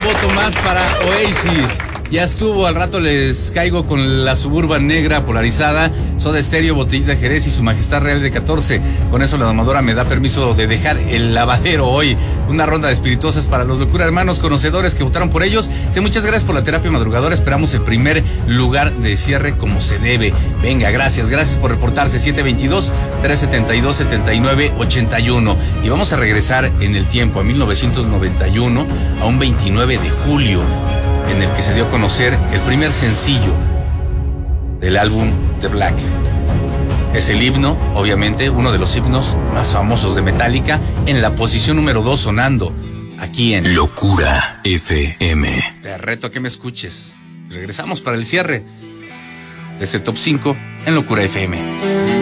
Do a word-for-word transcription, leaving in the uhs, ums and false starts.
voto más para Oasis. Ya estuvo, al rato les caigo con la Suburban negra polarizada, Soda Stereo, Botellita de Jerez y Su Majestad Real de catorce. Con eso la domadora me da permiso de dejar el lavadero hoy. Una ronda de espirituosas para los Locura Hermanos conocedores que votaron por ellos. Sí, muchas gracias por la terapia madrugadora. Esperamos el primer lugar de cierre como se debe. Venga, gracias, gracias por reportarse. siete veintidós, trescientos setenta y dos, setenta y nueve, ochenta y uno. Y vamos a regresar en el tiempo a mil novecientos noventa y uno, a un veintinueve de julio, en el que se dio a conocer el primer sencillo del álbum The Black. Es el himno, obviamente, uno de los himnos más famosos de Metallica, en la posición número dos sonando aquí en Locura F M. Te reto a que me escuches. Regresamos para el cierre de este top cinco en Locura F M.